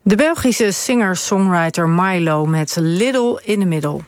De Belgische singer-songwriter Milo met Little in the Middle.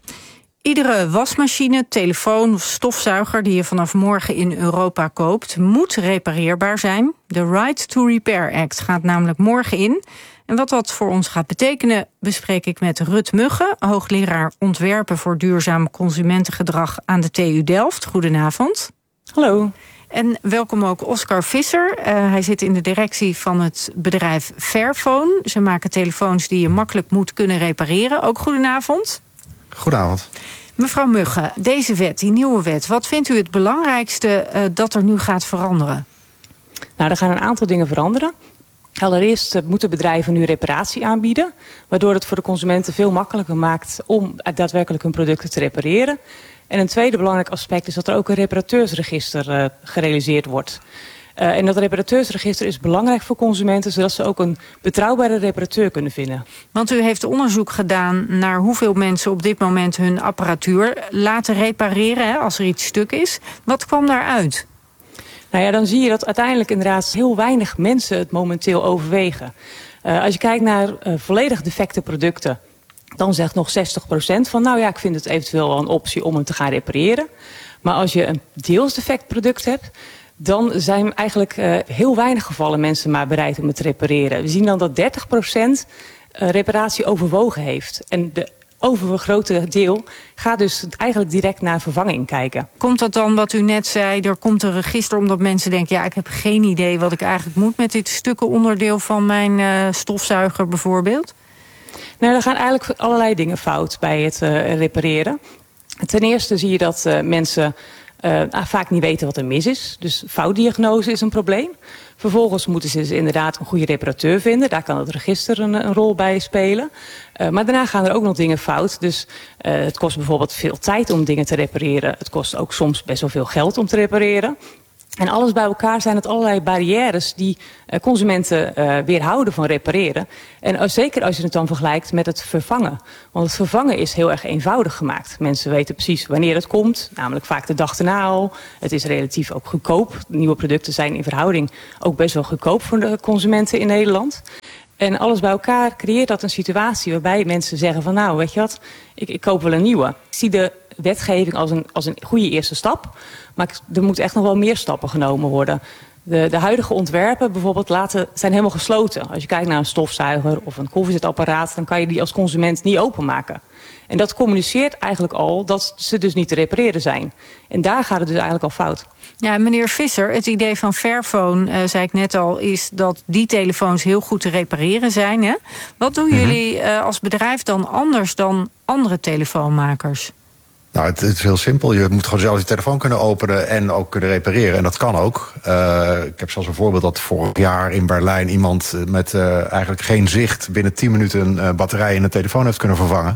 Iedere wasmachine, telefoon of stofzuiger die je vanaf morgen in Europa koopt, moet repareerbaar zijn. De Right to Repair Act gaat namelijk morgen in. En wat dat voor ons gaat betekenen, bespreek ik met Rut Mugge, hoogleraar ontwerpen voor duurzaam consumentengedrag aan de TU Delft. Goedenavond. Hallo. En welkom ook Oscar Visser. Hij zit in de directie van het bedrijf Fairphone. Ze maken telefoons die je makkelijk moet kunnen repareren. Ook goedenavond. Goedenavond. Mevrouw Mugge, deze wet, die nieuwe wet, wat vindt u het belangrijkste dat er nu gaat veranderen? Nou, er gaan een aantal dingen veranderen. Allereerst moeten bedrijven nu reparatie aanbieden, waardoor het voor de consumenten veel makkelijker maakt om daadwerkelijk hun producten te repareren. En een tweede belangrijk aspect is dat er ook een reparateursregister gerealiseerd wordt. En dat reparateursregister is belangrijk voor consumenten, zodat ze ook een betrouwbare reparateur kunnen vinden. Want u heeft onderzoek gedaan naar hoeveel mensen op dit moment hun apparatuur laten repareren, hè, als er iets stuk is. Wat kwam daaruit? Nou ja, dan zie je dat uiteindelijk inderdaad heel weinig mensen het momenteel overwegen. Als je kijkt naar volledig defecte producten, dan zegt nog 60% van, nou ja, ik vind het eventueel wel een optie om hem te gaan repareren. Maar als je een deels defect product hebt, dan zijn eigenlijk heel weinig gevallen mensen maar bereid om het te repareren. We zien dan dat 30% reparatie overwogen heeft. En de overgrote deel gaat dus eigenlijk direct naar vervanging kijken. Komt dat dan, wat u net zei, er komt een register omdat mensen denken, ja, ik heb geen idee wat ik eigenlijk moet met dit stukkenonderdeel van mijn stofzuiger bijvoorbeeld? Nou, er gaan eigenlijk allerlei dingen fout bij het repareren. Ten eerste zie je dat mensen vaak niet weten wat er mis is. Dus foutdiagnose is een probleem. Vervolgens moeten ze dus inderdaad een goede reparateur vinden. Daar kan het register een rol bij spelen. Maar daarna gaan er ook nog dingen fout. Dus het kost bijvoorbeeld veel tijd om dingen te repareren. Het kost ook soms best wel veel geld om te repareren. En alles bij elkaar zijn het allerlei barrières die consumenten weerhouden van repareren. En zeker als je het dan vergelijkt met het vervangen. Want het vervangen is heel erg eenvoudig gemaakt. Mensen weten precies wanneer het komt, namelijk vaak de dag erna al. Het is relatief ook goedkoop. Nieuwe producten zijn in verhouding ook best wel goedkoop voor de consumenten in Nederland. En alles bij elkaar creëert dat een situatie waarbij mensen zeggen van, nou, weet je wat, ik koop wel een nieuwe. Ik zie de wetgeving als een goede eerste stap, maar er moeten echt nog wel meer stappen genomen worden. De huidige ontwerpen bijvoorbeeld zijn helemaal gesloten. Als je kijkt naar een stofzuiger of een koffiezetapparaat, dan kan je die als consument niet openmaken. En dat communiceert eigenlijk al dat ze dus niet te repareren zijn. En daar gaat het dus eigenlijk al fout. Ja, meneer Visser, het idee van Fairphone, zei ik net al, is dat die telefoons heel goed te repareren zijn. Hè? Wat doen jullie als bedrijf dan anders dan andere telefoonmakers? Nou, het is heel simpel. Je moet gewoon zelf je telefoon kunnen openen en ook kunnen repareren. En dat kan ook. Ik heb zelfs een voorbeeld dat vorig jaar in Berlijn iemand met eigenlijk geen zicht binnen 10 minuten een batterij in een telefoon heeft kunnen vervangen.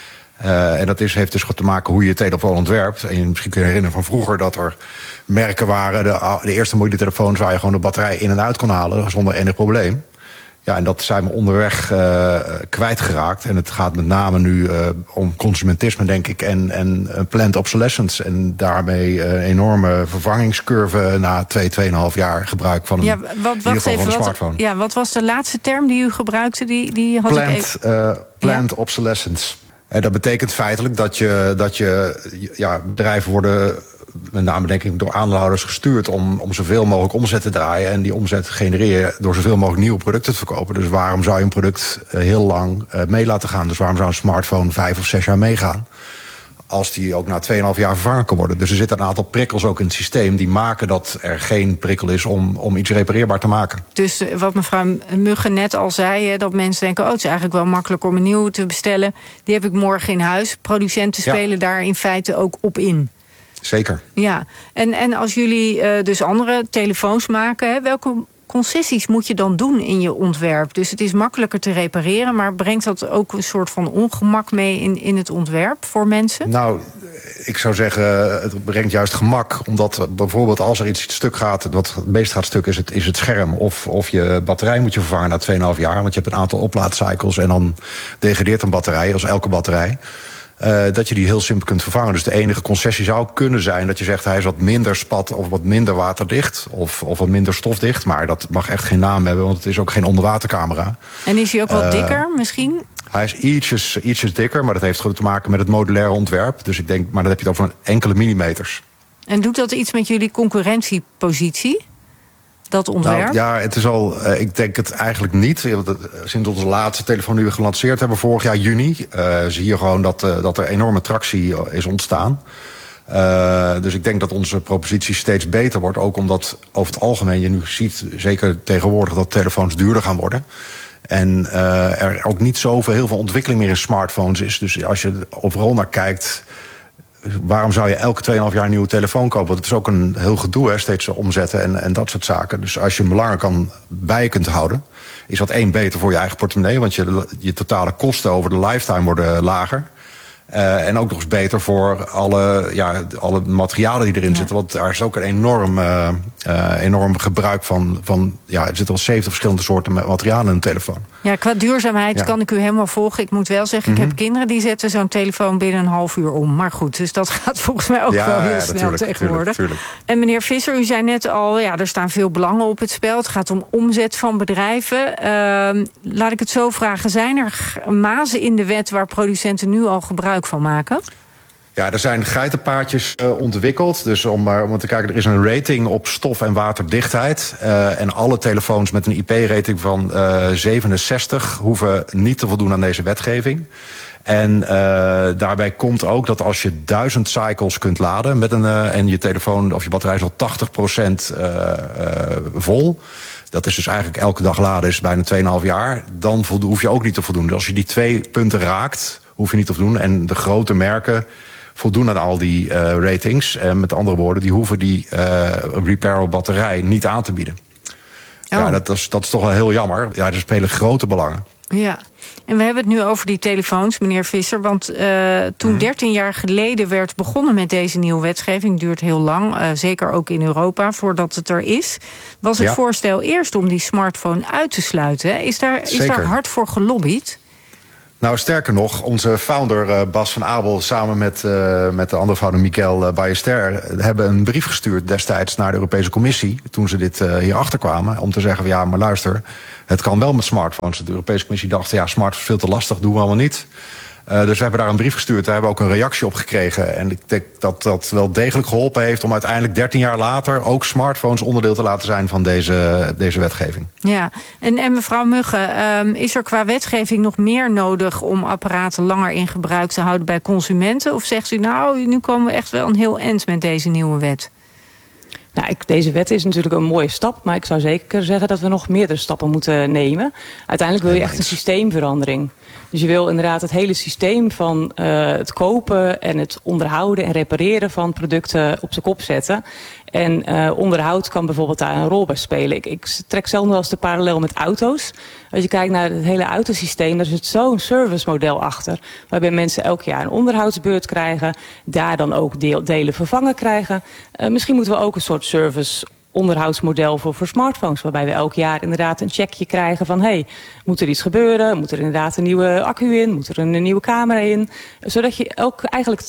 En dat heeft dus te maken hoe je je telefoon ontwerpt. En je misschien kun je herinneren van vroeger dat er merken waren, de eerste mobiele telefoons waar je gewoon de batterij in en uit kon halen zonder enig probleem. Ja, en dat zijn we onderweg kwijtgeraakt. En het gaat met name nu om consumentisme, denk ik, en planned obsolescence. En daarmee een enorme vervangingscurve na 2,5 jaar gebruik van een, smartphone. Wat was de laatste term die u gebruikte? Die had planned obsolescence. En dat betekent feitelijk dat bedrijven worden met name denk ik door aandeelhouders gestuurd om zoveel mogelijk omzet te draaien. En die omzet genereer je door zoveel mogelijk nieuwe producten te verkopen. Dus waarom zou je een product heel lang mee laten gaan? Dus waarom zou een smartphone 5 of 6 jaar meegaan? Als die ook na 2,5 jaar vervangen kan worden. Dus er zitten een aantal prikkels ook in het systeem die maken dat er geen prikkel is om iets repareerbaar te maken. Dus wat mevrouw Mugge net al zei, dat mensen denken, het is eigenlijk wel makkelijk om een nieuwe te bestellen. Die heb ik morgen in huis. Producenten spelen daar in feite ook op in. Zeker. Ja, en als jullie dus andere telefoons maken, welke concessies moet je dan doen in je ontwerp? Dus het is makkelijker te repareren, maar brengt dat ook een soort van ongemak mee in het ontwerp voor mensen? Nou, ik zou zeggen, het brengt juist gemak. Omdat bijvoorbeeld als er iets stuk gaat, wat het meest gaat stuk is het scherm. Of je batterij moet je vervangen na 2,5 jaar. Want je hebt een aantal oplaadcycles en dan degradeert een batterij, als elke batterij. dat je die heel simpel kunt vervangen. Dus de enige concessie zou kunnen zijn dat je zegt hij is wat minder spat of wat minder waterdicht of wat minder stofdicht. Maar dat mag echt geen naam hebben, want het is ook geen onderwatercamera. En is hij ook wat dikker misschien? Hij is ietsjes dikker, maar dat heeft gewoon te maken met het modulaire ontwerp. Dus ik denk, maar dan heb je het over enkele millimeters. En doet dat iets met jullie concurrentiepositie? Dat ontwerp? Nou, ja, het is al. Ik denk het eigenlijk niet. Sinds onze laatste telefoon die we gelanceerd hebben vorig jaar juni, zie je gewoon dat er enorme tractie is ontstaan. Dus ik denk dat onze propositie steeds beter wordt. Ook omdat over het algemeen je nu ziet, zeker tegenwoordig, dat telefoons duurder gaan worden. En er ook niet heel veel ontwikkeling meer in smartphones is. Dus als je overal naar kijkt, waarom zou je elke 2,5 jaar een nieuwe telefoon kopen? Want het is ook een heel gedoe, hè, steeds omzetten en dat soort zaken. Dus als je hem langer bij je kunt houden, is dat beter voor je eigen portemonnee. Want je totale kosten over de lifetime worden lager. En ook nog eens beter voor alle materialen die erin zitten. Want daar is ook een enorm gebruik van. Er zitten al 70 verschillende soorten materialen in een telefoon. Ja, qua duurzaamheid kan ik u helemaal volgen. Ik moet wel zeggen, ik heb kinderen die zetten zo'n telefoon binnen een half uur om. Maar goed, dus dat gaat volgens mij ook wel heel snel tegenwoordig. Tuurlijk. En meneer Visser, u zei net al, er staan veel belangen op het spel. Het gaat om omzet van bedrijven. Laat ik het zo vragen, zijn er mazen in de wet waar producenten nu al gebruik van maken? Ja, er zijn geitenpaadjes ontwikkeld. Dus om te kijken, er is een rating op stof- en waterdichtheid. En alle telefoons met een IP-rating van 67 hoeven niet te voldoen aan deze wetgeving. En daarbij komt ook dat als je 1000 cycles kunt laden en je telefoon of je batterij is al 80% vol. Dat is dus eigenlijk elke dag laden, is bijna 2,5 jaar. Dan hoef je ook niet te voldoen. Dus als je die 2 punten raakt, hoef je niet te voldoen. En de grote merken voldoen aan al die ratings. Met andere woorden, die hoeven die repairable batterij niet aan te bieden. Oh. Ja, dat is toch wel heel jammer. Ja, er spelen grote belangen. Ja, en we hebben het nu over die telefoons, meneer Visser. Want toen 13 jaar geleden werd begonnen met deze nieuwe wetgeving, duurt heel lang, zeker ook in Europa, voordat het er is, was het voorstel eerst om die smartphone uit te sluiten. Is daar hard voor gelobbyd? Nou, sterker nog, onze founder Bas van Abel samen met de andere founder Michael Ballester hebben een brief gestuurd destijds naar de Europese Commissie toen ze dit hierachter kwamen, om te zeggen, ja, maar luister, het kan wel met smartphones. De Europese Commissie dacht, ja, smartphones is veel te lastig, doen we allemaal niet. Dus we hebben daar een brief gestuurd, daar hebben we ook een reactie op gekregen. En ik denk dat dat wel degelijk geholpen heeft om uiteindelijk 13 jaar later ook smartphones onderdeel te laten zijn van deze wetgeving. Ja, en mevrouw Mugge, is er qua wetgeving nog meer nodig om apparaten langer in gebruik te houden bij consumenten? Of zegt u, nou, nu komen we echt wel een heel eind met deze nieuwe wet? Nou, deze wet is natuurlijk een mooie stap, maar ik zou zeker zeggen dat we nog meerdere stappen moeten nemen. Uiteindelijk wil je echt een systeemverandering. Dus je wil inderdaad het hele systeem van het kopen en het onderhouden en repareren van producten op zijn kop zetten. En onderhoud kan bijvoorbeeld daar een rol bij spelen. Ik trek zelf nog wel eens de parallel met auto's. Als je kijkt naar het hele autosysteem, daar zit zo'n servicemodel achter. Waarbij mensen elk jaar een onderhoudsbeurt krijgen. Daar dan ook delen vervangen krijgen. Misschien moeten we ook een soort service onderhoudsmodel voor smartphones. Waarbij we elk jaar inderdaad een checkje krijgen van, moet er iets gebeuren? Moet er inderdaad een nieuwe accu in? Moet er een nieuwe camera in? Zodat je eigenlijk